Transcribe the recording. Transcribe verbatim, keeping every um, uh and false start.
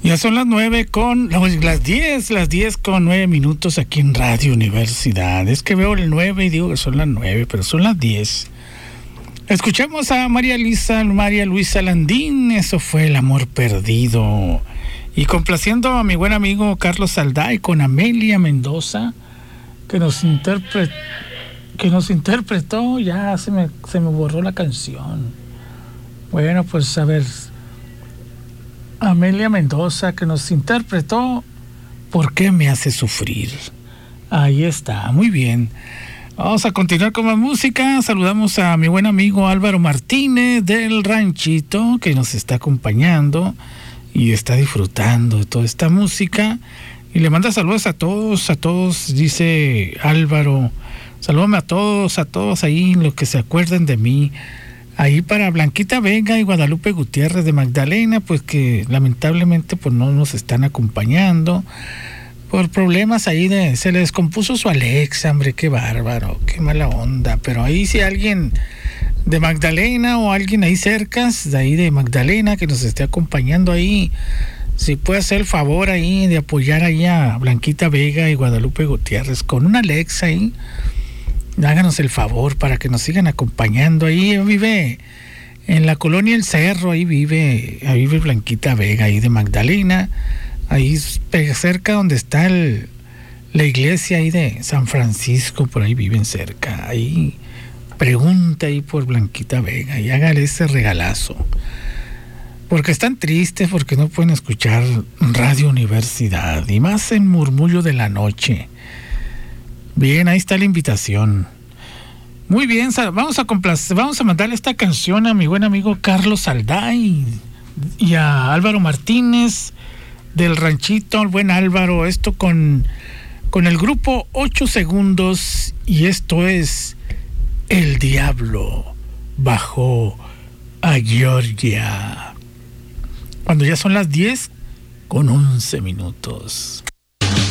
Ya son las nueve con, las diez, las diez con nueve minutos aquí en Radio Universidad. Es que veo el nueve y digo que son las nueve, pero son las diez. Escuchemos a María Luisa, María Luisa Landín, eso fue El Amor Perdido. Y complaciendo a mi buen amigo Carlos Alday con Amelia Mendoza, que nos interpre, que nos interpretó, ya se me, se me borró la canción. Bueno, pues a ver, Amelia Mendoza, que nos interpretó ¿Por qué me hace sufrir? Ahí está, muy bien. Vamos a continuar con más música. Saludamos a mi buen amigo Álvaro Martínez del Ranchito, que nos está acompañando y está disfrutando de toda esta música. Y le manda saludos a todos, a todos, dice Álvaro. Salúdame a todos, a todos ahí, los que se acuerden de mí. Ahí para Blanquita Vega y Guadalupe Gutiérrez de Magdalena, pues que lamentablemente pues no nos están acompañando por problemas ahí de... Se le descompuso su Alexa, hombre, qué bárbaro, qué mala onda. Pero ahí si alguien de Magdalena o alguien ahí cerca, de ahí de Magdalena, que nos esté acompañando ahí, si puede hacer el favor ahí de apoyar ahí a Blanquita Vega y Guadalupe Gutiérrez con una Alexa ahí, háganos el favor para que nos sigan acompañando. Ahí vive en la colonia El Cerro, ahí vive, ahí vive Blanquita Vega, ahí de Magdalena, ahí cerca donde está el, la iglesia ahí de San Francisco, por ahí viven cerca. Ahí pregunta ahí por Blanquita Vega y hágale ese regalazo. Porque están tristes porque no pueden escuchar Radio Universidad, y más en murmullo de la noche. Bien, ahí está la invitación. Muy bien, vamos a complacer, vamos a mandarle esta canción a mi buen amigo Carlos Alday y a Álvaro Martínez del Ranchito, el buen Álvaro, esto con, con el grupo ocho segundos, y esto es El Diablo Bajó a Georgia. Cuando ya son las diez con once minutos.